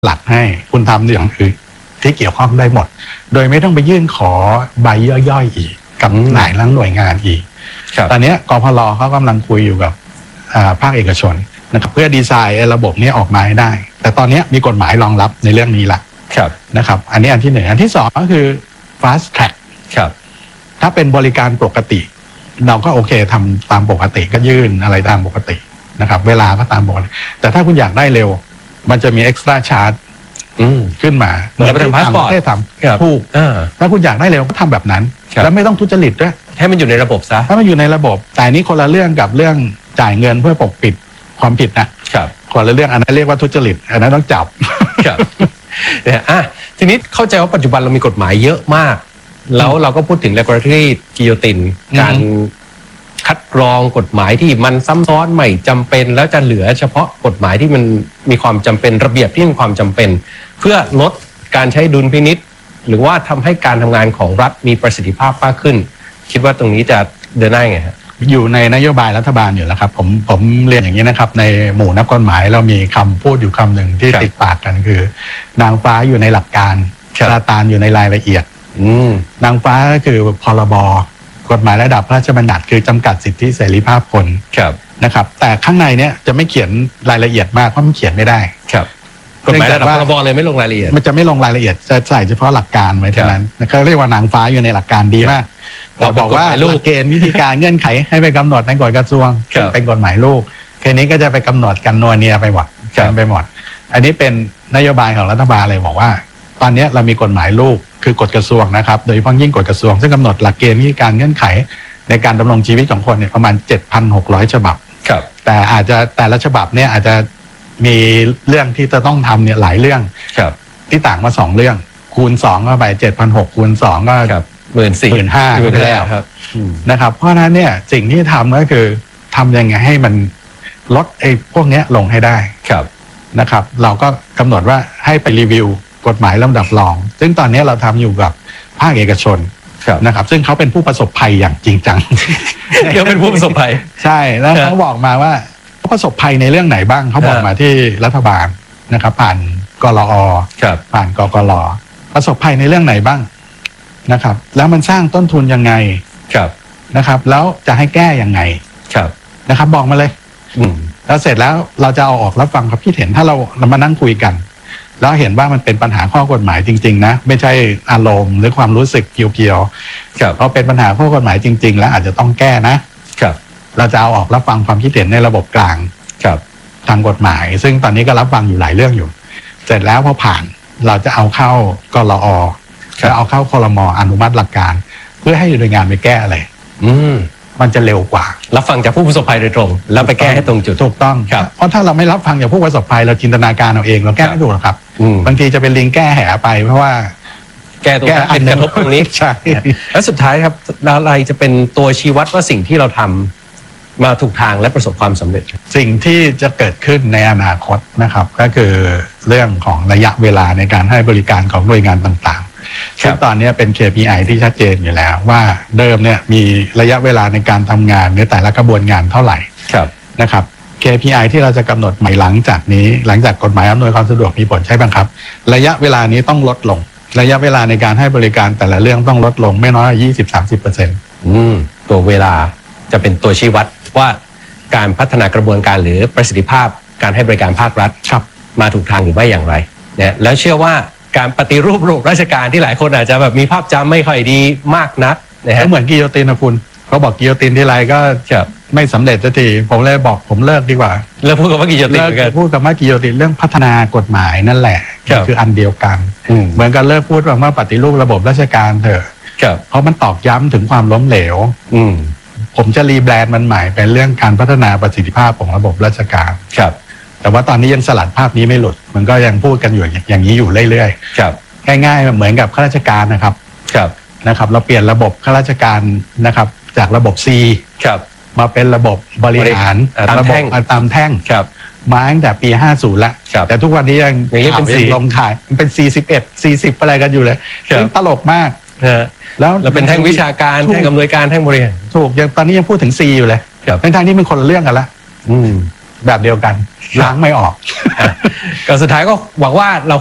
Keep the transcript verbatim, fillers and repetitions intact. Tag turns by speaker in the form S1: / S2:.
S1: หลักให้คุณทำอย่างอื่นที่เกี่ยวข้องได้หมดโดยไม่ต้องไปยื่นขอใบย่อยๆอีกกับหลายหน่วยงานอีกตอนนี้กพลเขากำลังคุยอยู่กับภาคเอกชนนะครับเพื่อดีไซน์ระบบนี้ออกมาให้ได้แต่ตอนนี้มีกฎหมายรองรับในเรื่องนี้ละนะครับอันนี้อันที่หนึ่งอันที่สองก็คือ fast track ถ้าเป็นบริการปกติเราก็โอเคทำตามปกติก็ยื่นอะไรตามปกตินะครับเวลาก็ตามปกติแต่ถ้าคุณอยากได้เร็วมันจะมี extra charge ขึ้นมา
S2: เหมือนเป็นพาสปอร์ต
S1: ให้ทำถูกถ้าคุณอยากได้เร็วก็ทำแบบนั้นแล้วไม่ต้องทุจริตด้วย
S2: ให้มันอยู่ในระบบซะ
S1: ถ้ามันอยู่ในระบบแต่นี้คนละเรื่องกับเรื่องจ่ายเงินเพื่อปกปิดความผิดนะครับคนละเรื่องอันนั้นเรียกว่าทุจริตอันนั้นต้องจับ
S2: ครับเนี่ยอ่ะทีนี้เข้าใจว่าปัจจุบันเรามีกฎหมายเยอะมากแล้วเราก็พูดถึง regulatory guillotine การคัดกรองกฎหมายที่มันซ้ำซ้อนไม่จำเป็นแล้วจะเหลือเฉพาะกฎหมายที่มันมีความจำเป็นระเบียบที่มีความจำเป็นเพื่อลดการใช้ดุลพินิจหรือว่าทำให้การทำงานของรัฐมีประสิทธิภาพมากขึ้นคิดว่าตรงนี้จะเดินหน้าไงครับ
S1: อยู่ในนโยบายรัฐบาลอยู่แล้วครับผมผมเรียนอย่างนี้นะครับในหมู่นักกฎหมายเรามีคำพูดอยู่คำหนึ่งที่ติดปากกันคือนางฟ้าอยู่ในหลักการซาตานอยู่ในรายละเอียดนางฟ้าก็คือพรบกฎหมายระดับพระราชบัญญัติคือจำกัดสิทธิเสรีภาพคนนะครับแต่ข้างในเนี้ยจะไม่เขียนรายละเอียดมากเพราะมันเขียนไม่ได้
S2: ครับกฎหมายระดับพรบเลยไม่ลงรายละเอียด
S1: มันจะไม่ลงรายละเอียดจะใส่เฉพาะหลักการไว้เท่านั้นเขาเรียกว่านางฟ้าอยู่ในหลักการดีมากเราบอกว่าหลักเกณฑ์วิธีการเงื่อนไขให้ไปกำหนดในกฎกระทรวงเป็นกฎหมายลูกแค่นี้ก็จะไปกำหนดกันนัวเนียไปหมดกันไปหมดอันนี้เป็นนโยบายของรัฐบาลเลยบอกว่าตอนนี้เรามีกฎหมายลูกคือกฎกระทรวงนะครับโดยเฉพาะยิ่งกฎกระทรวงซึ่งกำหนดหลักเกณฑ์วิธีการเงื่อนไขในการดำรงชีวิตของคนเนี่ยประมาณ เจ็ดพันหกร้อย ฉบับแต่อาจจะแต่ละฉบับเนี่ยอาจจะมีเรื่องที่จะต้องทำเนี่ยหลายเรื่องที่ต่างมาสองเรื่องคูณสองเข้าไป เจ็ดพันหกร้อย คูณสองก็
S2: หมื่นสี่
S1: หมื่นห้าไปแล้วนะครับเพราะนั้นเนี่ยสิ่งที่ทำก็คือทำยังไงให้มันลดไอ้พวกนี้ลงให้ได้นะครับเราก็กำหนดว่าให้ไปรีวิวกฎหมายลำดับรองซึ่งตอนนี้เราทำอยู่กับภาคเอกชนนะครับซึ่งเขาเป็นผู้ประสบภัยอย่างจริงจัง
S2: เดี๋ยวเป็นผู้ประสบภัย
S1: ใช่แล้วเขาบอกมาว่าเขาประสบภัยในเรื่องไหนบ้างเขาบอกมาที่รัฐบาลนะครับผ่านกลอผ่านกกลประสบภัยในเรื่องไหนบ้างนะครับแล้วมันสร้างต้นทุนยังไงนะครับแล้วจะให้แก้ยังไงนะครับบอกมาเลยแล้วเสร็จแล้วเราจะเอาออกรับฟังความคิดเห็นถ้าเราเรามานั่งคุยกันแล้วเห็นว่ามันเป็นปัญหาข้อกฎหมายจริงๆนะไม่ใช่อารมณ์หรือความรู้สึกเกี่ยวๆเพราะเป็นปัญหาข้อกฎหมายจริงๆแล้วอาจจะต้องแก้นะเราจะเอาออกรับฟังความคิดเห็นในระบบกลางทางกฎหมายซึ่งตอนนี้ก็รับฟังอยู่หลายเรื่องอยู่เสร็จแล้วพอผ่านเราจะเอาเข้ากลอแล้วเอาเข้าครม.อนุมัติหลักการเพื่อให้หน่วยงานไปแก้อะไรมันจะเร็วกว่า
S2: รับฟังจากผู้ประสบภัยโดยตรงแล้วไปแก้ให้ตรงจุด
S1: ถูกต้องครับเพราะถ้าเราไม่รับฟังจากผู้ประสบภัยเราจินตนาการเอาเองเราแก้ไม่ถูกหรอกครับบางทีจะเป็นลิงแก้แหไปเพราะว่า
S2: แก้ตรงนั้นกระทบตรงนี้
S1: ใช่
S2: แล้วสุดท้ายครับอะไรจะเป็นตัวชี้วัดว่าสิ่งที่เราทำมาถูกทางและประสบความสำเร็จ
S1: สิ่งที่จะเกิดขึ้นในอนาคตนะครับก็คือเรื่องของระยะเวลาในการให้บริการของหน่วยงานต่างๆซึ่งตอนนี้เป็น เค พี ไอ ที่ชัดเจนอยู่แล้วว่าเดิมเนี่ยมีระยะเวลาในการทำงานในแต่ละกระบวนงานเท่าไหร่นะครับ เค พี ไอ ที่เราจะกำหนดใหม่หลังจากนี้หลังจากกฎหมายอำนวยความสะดวกมีผลใช้บังคับระยะเวลานี้ต้องลดลงระยะเวลาในการให้บริการแต่ละเรื่องต้องลดลงไม่น้อยกว่า ยี่สิบถึงสามสิบเปอร์เซ็นต์
S2: อืมตัวเวลาจะเป็นตัวชี้วัดว่าการพัฒนากระบวนการหรือประสิทธิภาพการให้บริการภาครัฐมาถูกทางหรือไม่อย่างไรเนี่ยแล้วเชื่อว่าการปฏิรูประบบราชการที่หลายคนอาจจะแบบมีภาพจำไม่ค่อยดีมากนักนะฮะ
S1: เหมือนกิโยตินนะคุณเขาบอกกิโยตินที่ไรก็จะไม่สำเร็จสักทีผมเลยบอกผมเลิกดีกว่า
S2: เลิกพูดกับว่ากิโยติน
S1: เลิกพูดกับว่ากิโยตินเรื่องพัฒนากฎหมายนั่นแหละคืออันเดียวกันเหมือนกันเลิกพูดว่าปฏิรูประบบราชการเถอะเพราะมันตอกย้ำถึงความล้มเหลวผมจะรีแบรนด์มันใหม่เป็นเรื่องการพัฒนาประสิทธิภาพของระบบราชการ
S2: ครับ
S1: แต่ว่าตอนนี้ยังสลัดภาพนี้ไม่หลุดมันก็ยังพูดกันอยู่อย่างนี้อยู่เรื่อย
S2: ๆครับ
S1: ง่ายๆเหมือนกับข้าราชการนะครับ
S2: ครับ
S1: นะครับเราเปลี่ยนระบบข้าราชการนะครับจากระบบ C
S2: ครับ
S1: มาเป็นระบบบริหาร
S2: ตามแท่ง
S1: ตามแท่ง
S2: ครับ
S1: มาตั้งแต่ปีห้าสิบแล้วแต่ทุกวันนี้ยัง
S2: เป็นสี
S1: ลงถ่ายมันเป็นสี่สิบเอ็ด สี่สิบอะไรกันอยู่เลยซึ่งตลกมาก
S2: แล้วเราเป็นแท่งวิชาการแท่งอำนวยการแท่งบริหาร
S1: ถูกยังตอนนี้ยังพูดถึง C อยู่เลยทั้งๆที่มันคนละเรื่องกันละแบบเดียวกันล้างไม่ออก
S2: ก็สุดท้ายก็หวังว่าเรา